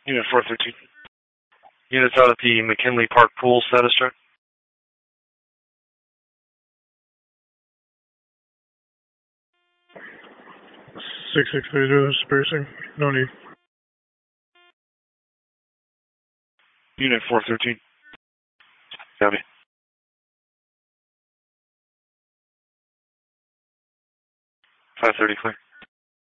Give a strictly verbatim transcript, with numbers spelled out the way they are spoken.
Unit four thirteen. Units out at the McKinley Park Pool, status check. six six three zero, dispersing. No need. Unit four thirteen. Copy. five thirty clear.